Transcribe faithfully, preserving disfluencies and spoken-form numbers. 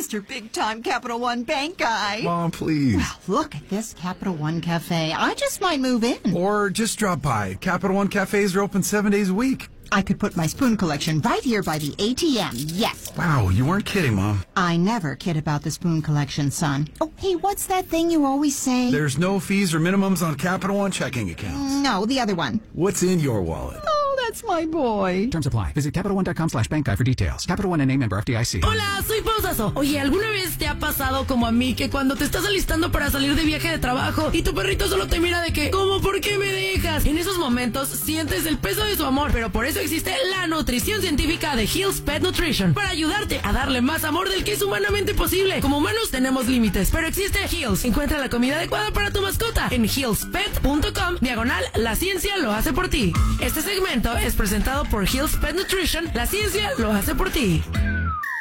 Mister Big-Time Capital One Bank guy. Mom, please. Well, look at this Capital One Cafe. I just might move in. Or just drop by. Capital One cafes are open seven days a week. I could put my spoon collection right here by the A T M, yes. Wow, you weren't kidding, Mom. I never kid about the spoon collection, son. Oh, hey, what's that thing you always say? There's no fees or minimums on Capital One checking accounts. No, the other one. What's in your wallet? Oh, that's my boy. Terms apply. Visit CapitalOne.com slash bank guide for details. Capital One N A member F D I C. Hola, soy Pausazo. Oye, ¿alguna vez te ha pasado como a mí que cuando te estás alistando para salir de viaje de trabajo y tu perrito solo te mira de que, ¿cómo? ¿Por qué me dejas? En esos momentos sientes el peso de su amor, pero por eso existe la nutrición científica de Hill's Pet Nutrition para ayudarte a darle más amor del que es humanamente posible. Como humanos tenemos límites, pero existe Hill's. Encuentra la comida adecuada para tu mascota en hillspet.com diagonal la ciencia lo hace por ti. Este segmento es presentado por Hill's Pet Nutrition. La ciencia lo hace por ti.